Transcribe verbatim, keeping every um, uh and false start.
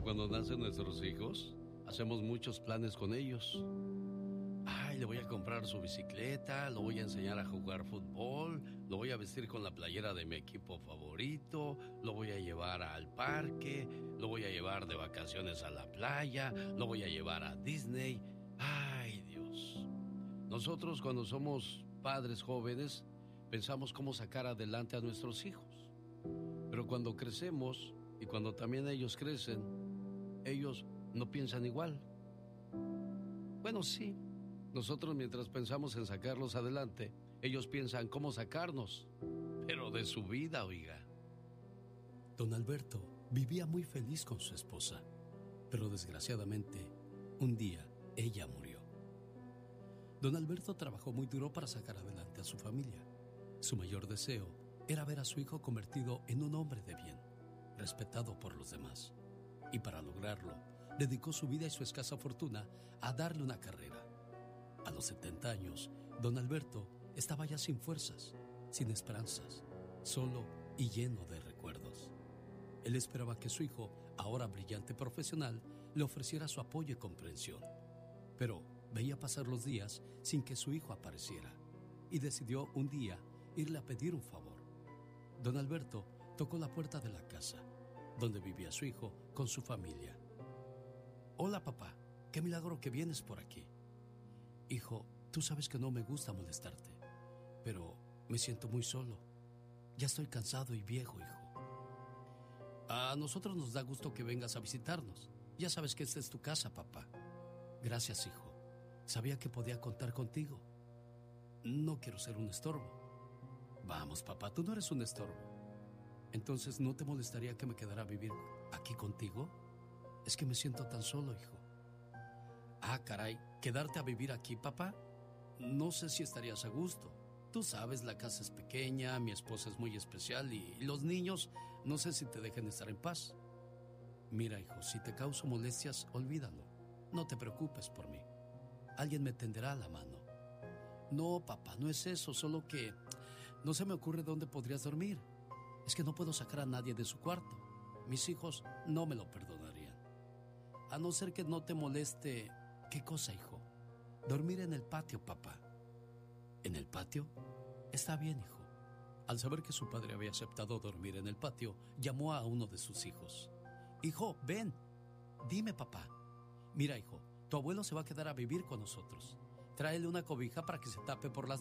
cuando nacen nuestros hijos, hacemos muchos planes con ellos. Ay, le voy a comprar su bicicleta, lo voy a enseñar a jugar fútbol, lo voy a vestir con la playera de mi equipo favorito, lo voy a llevar al parque, lo voy a llevar de vacaciones a la playa, lo voy a llevar a Disney. Ay, Dios. Nosotros cuando somos padres jóvenes, pensamos cómo sacar adelante a nuestros hijos. Pero cuando crecemos y cuando también ellos crecen, ellos no piensan igual. Bueno, sí. Nosotros mientras pensamos en sacarlos adelante, ellos piensan cómo sacarnos, pero de su vida, oiga. Don Alberto vivía muy feliz con su esposa, pero desgraciadamente, un día ella murió. Don Alberto trabajó muy duro para sacar adelante a su familia. Su mayor deseo era ver a su hijo convertido en un hombre de bien, respetado por los demás. Y para lograrlo, dedicó su vida y su escasa fortuna a darle una carrera. A los setenta años, don Alberto estaba ya sin fuerzas, sin esperanzas, solo y lleno de recuerdos. Él esperaba que su hijo, ahora brillante profesional, le ofreciera su apoyo y comprensión. Pero veía pasar los días sin que su hijo apareciera y decidió un día irle a pedir un favor. Don Alberto tocó la puerta de la casa, donde vivía su hijo con su familia. «Hola, papá, qué milagro que vienes por aquí». «Hijo, tú sabes que no me gusta molestarte, pero me siento muy solo. Ya estoy cansado y viejo, hijo». «A nosotros nos da gusto que vengas a visitarnos. Ya sabes que esta es tu casa, papá». «Gracias, hijo. Sabía que podía contar contigo. No quiero ser un estorbo». «Vamos, papá, tú no eres un estorbo». «Entonces, ¿no te molestaría que me quedara a vivir aquí contigo? Es que me siento tan solo, hijo». «Ah, caray, ¿quedarte a vivir aquí, papá? No sé si estarías a gusto. Tú sabes, la casa es pequeña, mi esposa es muy especial y los niños no sé si te dejen estar en paz». «Mira, hijo, si te causo molestias, olvídalo. No te preocupes por mí. Alguien me tenderá la mano». «No, papá, no es eso, solo que no se me ocurre dónde podrías dormir. Es que no puedo sacar a nadie de su cuarto. Mis hijos no me lo perdonarían. A no ser que no te moleste». «¿Qué cosa, hijo?» «Dormir en el patio, papá». «¿En el patio? Está bien, hijo». Al saber que su padre había aceptado dormir en el patio, llamó a uno de sus hijos. «Hijo, ven». «Dime, papá». «Mira, hijo, tu abuelo se va a quedar a vivir con nosotros. Tráele una cobija para que se tape por las